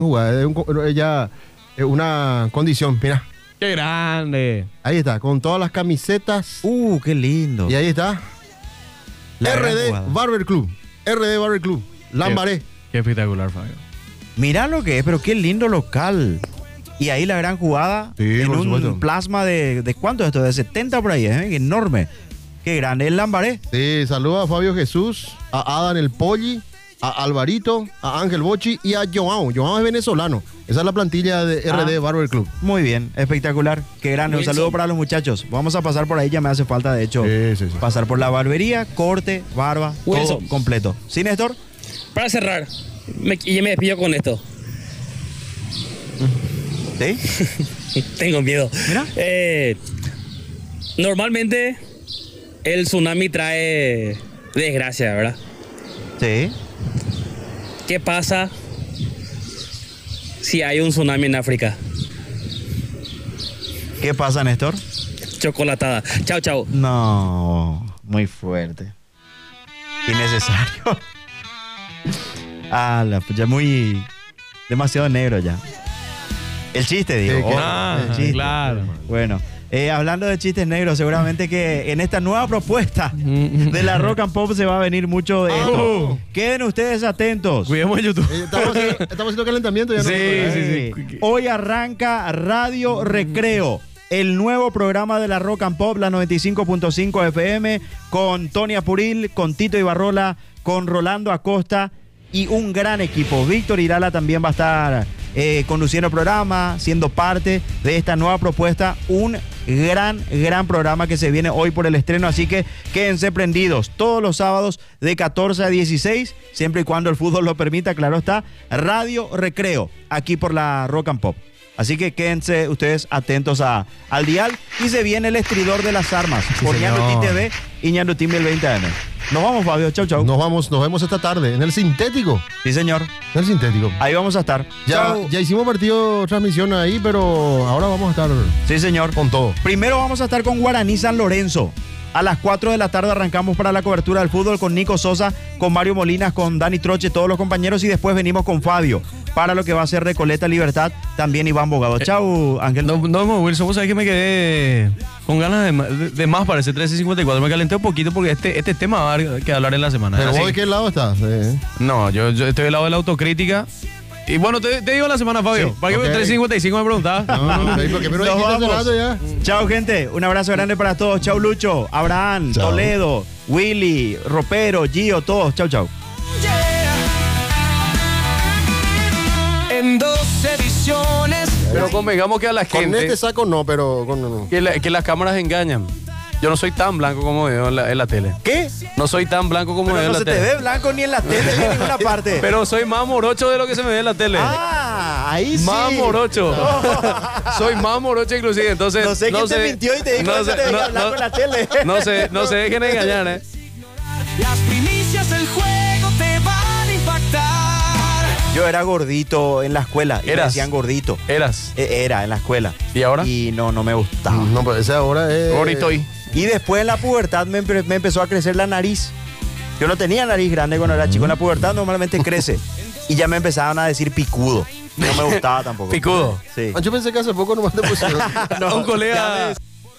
Ya es una condición, mira. ¡Qué grande! Ahí está, con todas las camisetas. Qué lindo. Y ahí está. La gran RD jugada. Barber Club. RD Barber Club. Lambaré. Qué espectacular, Fabio. Mirá lo que es, pero qué lindo local. Y ahí la gran jugada Sí, en por un supuesto. plasma de ¿cuánto es esto? De 70 por ahí, ¿eh? Enorme. Qué grande el Lambaré. Sí, saluda a Fabio Jesús, a Adán el Polli, a Alvarito, a Ángel Bochi y a Joao. Joao es venezolano. Esa es la plantilla de RD Barber Club. Muy bien, espectacular. Qué grande. Un saludo para los muchachos. Vamos a pasar por ahí, ya me hace falta, de hecho, Sí. pasar por la barbería, corte, barba, todo Wilson. completo. ¿Sí, Néstor? Para cerrar, y yo me despido con esto. ¿Sí? Tengo miedo. Mira. Normalmente el tsunami trae desgracia, ¿verdad? Sí. ¿Qué pasa si hay un tsunami en África? ¿Qué pasa, Néstor? Chocolatada. Chao, chao. No, muy fuerte. Innecesario. Ya muy... demasiado negro ya. El chiste, digo. Sí, El chiste. claro. Bueno, hablando de chistes negros, seguramente que en esta nueva propuesta de la Rock and Pop se va a venir mucho de esto. Queden ustedes atentos. Cuidemos el YouTube. Estamos haciendo calentamiento ya. Sí. Hoy arranca Radio Recreo, el nuevo programa de la Rock and Pop, la 95.5 FM, con Tony Apuril, con Tito Ibarrola, con Rolando Acosta y un gran equipo. Víctor Irala también va a estar conduciendo el programa, siendo parte de esta nueva propuesta. Un gran programa que se viene hoy por el estreno, así que quédense prendidos todos los sábados de 14 a 16, siempre y cuando el fútbol lo permita, claro está. Radio Recreo, aquí por la Rock and Pop. Así que quédense ustedes atentos al dial y se viene el estridor de las armas por Ñandutín TV y Ñandutín 1020 AM. Nos vamos, Fabio. Chau. Nos vemos esta tarde en el sintético. Sí, señor. En el sintético. Ahí vamos a estar. Chau. Ya hicimos partido transmisión ahí, pero ahora vamos a estar Sí, señor. con todo. Primero vamos a estar con Guaraní San Lorenzo. A las 4 de la tarde arrancamos para la cobertura del fútbol con Nico Sosa, con Mario Molinas, con Dani Troche, todos los compañeros, y después venimos con Fabio para lo que va a ser Recoleta Libertad, también Iván Bogado. Chau, Ángel. No, Wilson, vos sabés que me quedé con ganas de más para ese 1354. Me calenté un poquito porque este tema va a haber que hablar en la semana. Pero Así- vos, ¿de qué lado estás? No, yo estoy del lado de la autocrítica. Y bueno, te digo la semana, Fabio. Sí, ¿Para qué ok. 355 me preguntabas? No, porque pero Nos dijiste hace vamos. rato ya. Chao, gente. Un abrazo grande para todos. Chau, Lucho, Abraham, Chao. Toledo, Willy, Ropero, Gio, todos. Chau. En 2 ediciones. Pero convengamos que a la Con gente este saco no, pero con... No. que las cámaras engañan. Yo no soy tan blanco como veo en la tele. ¿Qué? No soy tan blanco como Pero veo en no la se te tele. ve blanco ni en la tele ni en ninguna parte. Pero soy más morocho de lo que se me ve en la tele. Ahí sí. Más morocho. Soy más morocho inclusive. Entonces, No sé quién te mintió y te dijo que se te veía blanco en la tele. No se dejen engañar, Las primicias del juego te van a impactar. Yo era gordito en la escuela. Y me ¿Eras? decían gordito. Eras. Era en la escuela. ¿Y ahora? Y no me gustaba. No, pero ese ahora es... Bonito y. Y después en la pubertad me empezó a crecer la nariz. Yo no tenía nariz grande cuando era chico. En la pubertad normalmente crece. Y ya me empezaban a decir picudo. No me gustaba tampoco. Picudo. Sí. Yo pensé que hace poco nomás te pusieron. Un colega.